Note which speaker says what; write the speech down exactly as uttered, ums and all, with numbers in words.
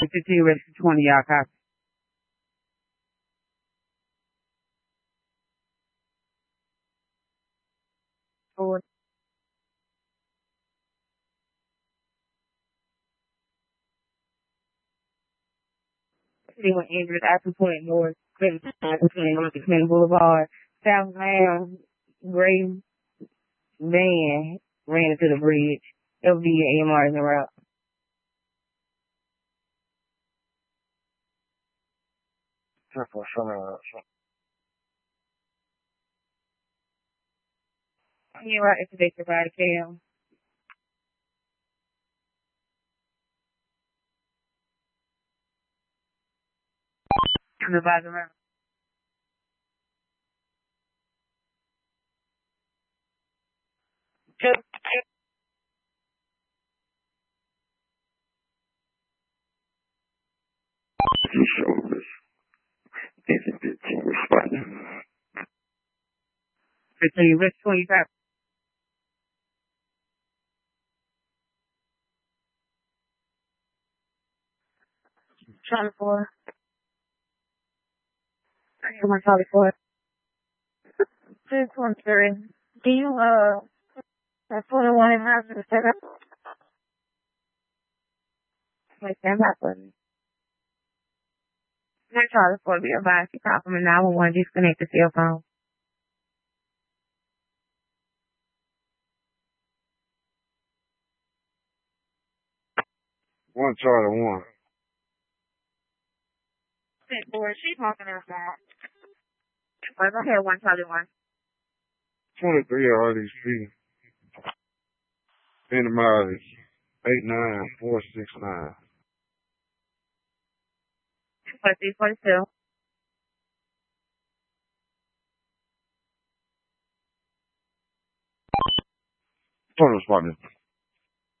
Speaker 1: fifteen rest of twenty, y'all copy. Forward. Anyone injured at the point north, between North Clinton Boulevard, South Lamb, Gray van ran into the bridge. L V and A M R is en route. You're right, it's a big provider cam. I'm advising around. fifteen, risk twenty-five. Charlie four. I hear my Charlie four. Six one three. Do you, uh, have twenty-one in house in the setup? Like, that happened. My Charlie four be advised to call from a nine one one disconnect the cell phone.
Speaker 2: One Charlie one.
Speaker 1: Six four, she's walking outside. Well, go ahead, one Charlie one.
Speaker 2: Twenty-three R D Street. In the mileage. Eight nine four six nine.
Speaker 1: forty-three forty-two.
Speaker 2: Total spot.